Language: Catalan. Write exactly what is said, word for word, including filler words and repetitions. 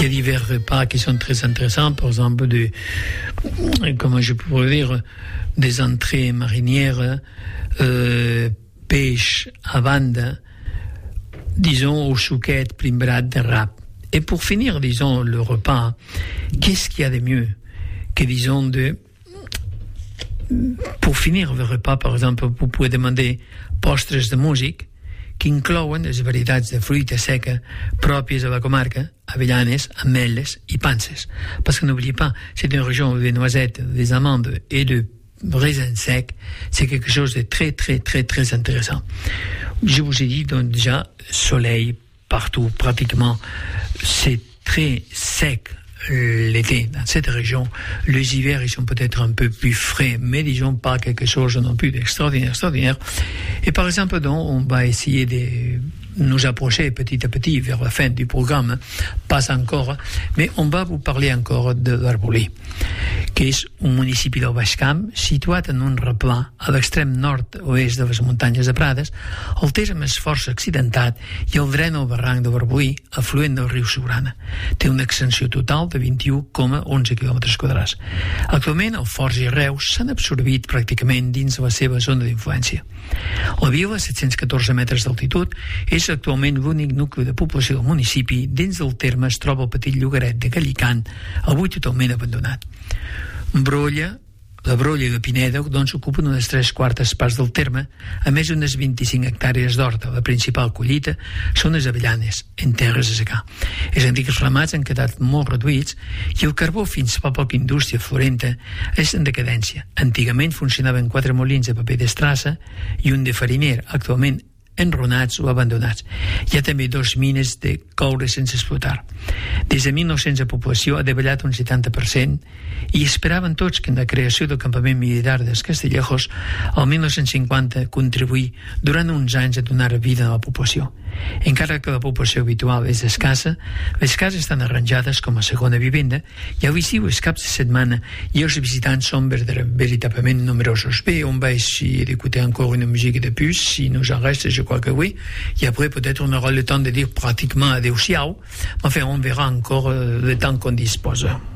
y a divers repas qui sont très intéressants, par exemple, de, comment je pourrais dire, des entrées marinières, euh, pêche à bande, disons, au chouquette, primbrade de rap. Et pour finir, disons, le repas, qu'est-ce qu'il y a de mieux que, disons, de... Pour finir le repas, par exemple, vous pouvez demander postres de músic que inclouen les varietats de fruita seca pròpies a la comarca, avellanes, ametlles i panses. Parce que n'oubliez pas, c'est une région de noisettes, des amandes et de raisins secs. C'est quelque chose de très, très, très, très intéressant. Je vous ai dit donc déjà, soleil partout, pratiquement. C'est très sec l'été dans cette région. Les hivers, ils sont peut-être un peu plus frais, mais disons pas quelque chose non plus d'extraordinaire, extraordinaire. Et par exemple, donc, on va essayer de nous approcher petit à petit vers la fin du programme, pas encore, mais on va vous parler encore de l'Arbolí, que és un municipi del Baix Camp situat en un replà a l'extrem nord-oest de les muntanyes de Prades. El terme és força accidentat i el drena al barranc de l'Arbolí, afluent del riu Siurana. Té una extensió total de vint-i-u coma onze quilòmetres quadrats. Actualment, el Forç i Reus s'han absorbit pràcticament dins la seva zona d'influència. La vila, a set-cents catorze metres d'altitud, és actualment l'únic nucli de població del municipi. Dins del terme es troba el petit llogaret de Gallicant, avui totalment abandonat. Brolla, la Brolla de Pineda, doncs, ocupen unes tres quartes parts del terme, a més d'unes vint-i-cinc hectàrees d'horta. La principal collita són les avellanes, en terres a secar. Els antics ramats han quedat molt reduïts i el carbó, fins fa poca indústria florenta, és en decadència. Antigament funcionaven quatre molins de paper d'estrassa i un de fariner, actualment enronats o abandonats. Hi ha també dos mines de coure sense explotar. Des de mil nou-cents la població ha davallat un setanta per cent i esperaven tots que en la creació del campament militar dels Castellejos el mil nou-cents cinquanta contribuí durant uns anys a donar vida a la població. Encara que la població habitual és escassa, les cases estan arranjades com a segona vivenda i a l'estiu, els caps de setmana, i els visitants són veritablement numerosos. Bé, on va essayer d'écouter encore une musique de plus, si nous en reste, je crois que oui, et après peut-être on aura le temps de dire pratiquement adeu-siau, mais enfin on verra encore le temps qu'on dispose.